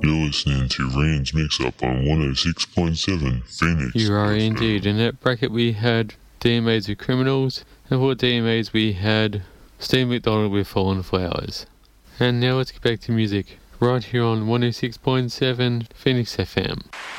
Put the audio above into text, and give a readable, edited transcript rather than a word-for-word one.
You're listening to Rain's Mix-Up on 106.7 Phoenix. You are indeed. In that bracket we had DMAs with Criminals, and for DMAs we had Steve McDonald with Fallen Flowers. And now let's get back to music, right here on 106.7 Phoenix FM.